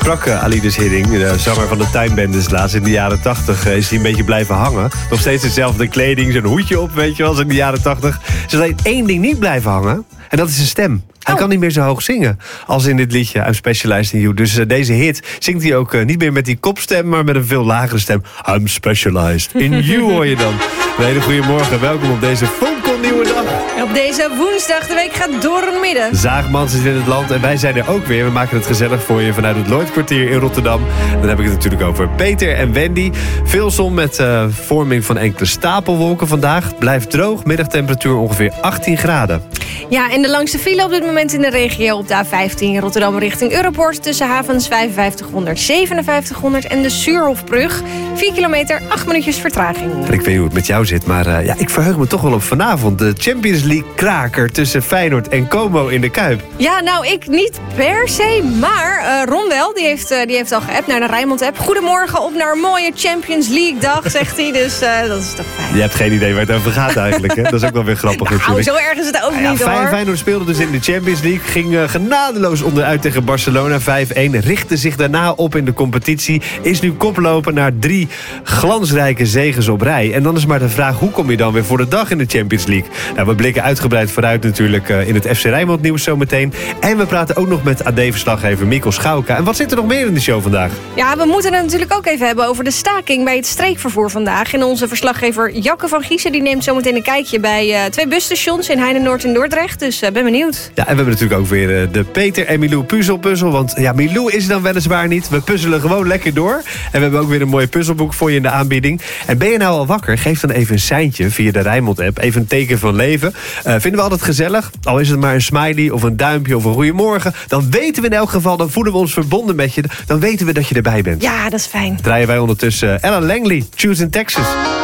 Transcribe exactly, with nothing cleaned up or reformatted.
sprak uh, Aline Hidding, de zanger van de Tuinbendes laatst in de jaren tachtig. Uh, is hij een beetje blijven hangen. Nog steeds dezelfde kleding, zo'n hoedje op, weet je wel, als in de jaren tachtig. Ze is alleen één ding niet blijven hangen. En dat is zijn stem. Hij oh. kan niet meer zo hoog zingen als in dit liedje I'm Specialized in You. Dus uh, deze hit zingt hij ook uh, niet meer met die kopstem, maar met een veel lagere stem. I'm Specialized in You hoor je dan. Een hele goede morgen. Welkom op deze fonkelnieuwe dag. Op deze woensdag, de week gaat door het midden. Zaagmans is in het land en wij zijn er ook weer. We maken het gezellig voor je vanuit het Lloydkwartier in Rotterdam. Dan heb ik het natuurlijk over Peter en Wendy. Veel zon met uh, vorming van enkele stapelwolken vandaag. Blijft droog, middagtemperatuur ongeveer achttien graden. Ja, en de langste file op dit moment in de regio op de A vijftien Rotterdam richting Europoort tussen havens vijfenvijftighonderd, zevenenvijftighonderd en de Suurhofbrug. vier kilometer, acht minuutjes vertraging. En ik weet niet hoe het met jou zit, maar uh, ja, ik verheug me toch wel op vanavond. De Champions League kraker tussen Feyenoord en Como in de Kuip. Ja, nou, ik niet per se, maar uh, Ron wel, die heeft, uh, die heeft al geappt naar de Rijnmond-app. Goedemorgen op naar een mooie Champions League dag, zegt hij. Dus uh, dat is toch fijn. Je hebt geen idee waar het over gaat eigenlijk, hè? Dat is ook wel weer grappig. Nou, zo erg is het ook ja, niet, hoor. Feyenoord speelde dus in de Champions League. Ging uh, genadeloos onderuit tegen Barcelona vijf-een. Richtte zich daarna op in de competitie. Is nu koploper naar drie glansrijke zeges op rij. En dan is maar de vraag, hoe kom je dan weer voor de dag in de Champions League? Nou, we blikken uitgebreid vooruit natuurlijk uh, in het F C Rijnmond nieuws zometeen. En we praten ook nog met A D-verslaggever Mikkel Schauka. En wat zit er nog meer in de show vandaag? Ja, we moeten het natuurlijk ook even hebben over de staking bij het streekvervoer vandaag. En onze verslaggever Jacke van Giezen die neemt zometeen een kijkje bij uh, twee busstations in Heijnen-Noord en Dordrecht. Dus uh, ben benieuwd. Ja, en we hebben natuurlijk ook weer uh, de Peter en Milou puzzelpuzzel. Want ja, Milou is er dan weliswaar niet. We puzzelen gewoon lekker door. En we hebben ook weer een mooi puzzelboek voor je in de aanbieding. En ben je nou al wakker? Geef dan even een seintje via de Rijnmond-app. Even een teken van leven. Uh, vinden we altijd gezellig. Al is het maar een smiley of een duimpje of een goeiemorgen. Dan weten we in elk geval, dan voelen we ons verbonden met je. Dan weten we dat je erbij bent. Ja, dat is fijn. Draaien wij ondertussen Ella Langley, Choose in Texas.